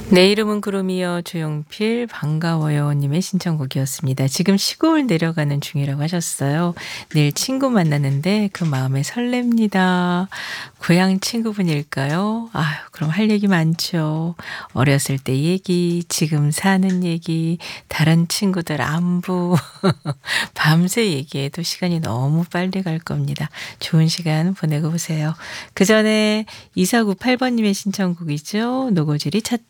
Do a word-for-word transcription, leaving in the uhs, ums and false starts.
내 이름은 구름이여 조용필 반가워요 님의 신청곡이었습니다. 지금 시골 내려가는 중이라고 하셨어요. 내일 친구 만나는데 그 마음에 설렙니다. 고향 친구분일까요? 아유, 그럼 할 얘기 많죠. 어렸을 때 얘기, 지금 사는 얘기, 다른 친구들 안부. 밤새 얘기해도 시간이 너무 빨리 갈 겁니다. 좋은 시간 보내고 보세요. 그 전에 이사구팔 번님의 신청곡이죠. 노고지리 찾다.